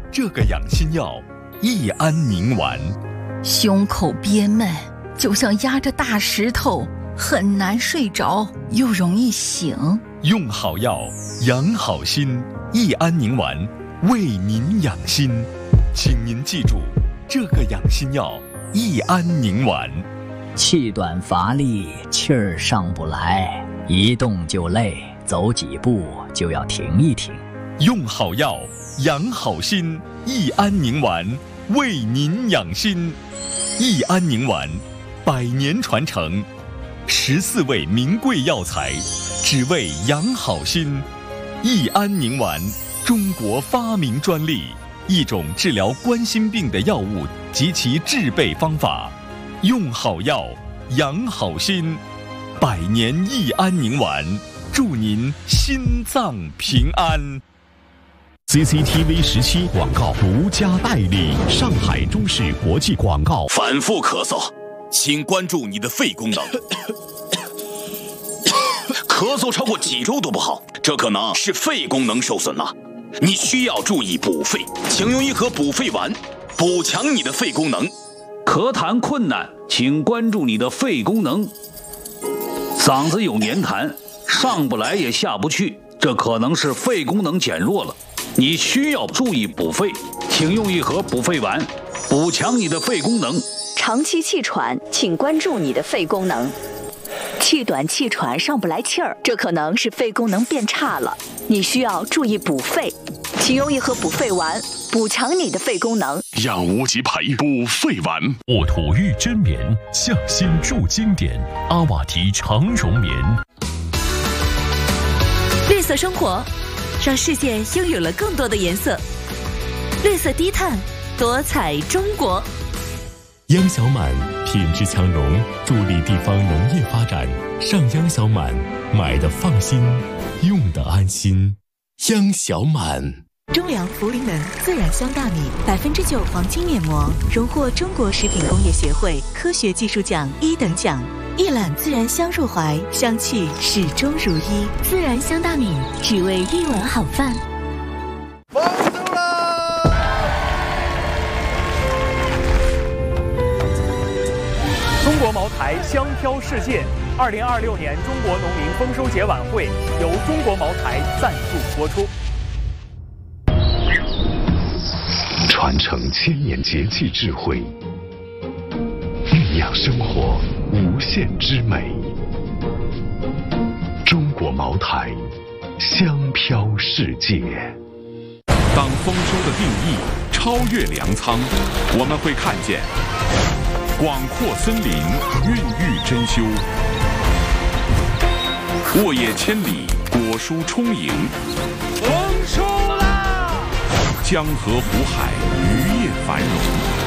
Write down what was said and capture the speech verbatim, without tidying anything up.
这个养心药益安宁丸。 胸口憋闷，就像压着大石头，很难睡着，又容易醒。 用好药，养好心，益安宁丸为您养心。请您记住，这个养心药益安宁丸。 气短乏力，气儿上不来，一动就累，走几步就要停一停。 用好药，养好心，益安宁丸为您养心。益安宁丸，百年传承，十四味名贵药材，只为养好心。益安宁丸，中国发明专利，一种治疗冠心病的药物及其制备方法。用好药，养好心，百年益安宁丸，祝您心脏平安。 C C T V 十七广告独家代理，上海中视国际广告。 反复咳嗽，请关注你的肺功能。咳嗽超过几周都不好，这可能是肺功能受损了，你需要注意补肺，请用一盒补肺丸，补强你的肺功能。 咳痰困难，请关注你的肺功能。嗓子有黏痰，上不来也下不去，这可能是肺功能减弱了，你需要注意补肺，请用一盒补肺丸，补强你的肺功能。 长期气喘，请关注你的肺功能。气短气喘上不来气儿，这可能是肺功能变差了，你需要注意补肺，请用一盒补肺丸，补强你的肺功能。 养无极培补肺丸，沃土玉真棉，向心铸经典，阿瓦提长绒棉。 绿色生活，让世界拥有了更多的颜色。绿色低碳，多彩中国。 央小满品质强融，助力地方农业发展。上央小满，买的放心，用的安心。央小满。 中粮茯苓能自然香大米，百分之九黄金面膜，荣获中国食品工业协会科学技术奖一等奖。一揽自然香入怀，香气始终如一。自然香大米，只为一碗好饭。 放走了！中国茅台香飘世界，二零二六年中国农民丰收节晚会由中国茅台赞助播出。 传承千年节气智慧，酝酿生活无限之美。中国茅台，香飘世界。 当丰收的定义超越粮仓，我们会看见广阔森林孕育珍馐，沃野千里，果蔬充盈。 丰收啦！ 江河湖海，渔业繁荣。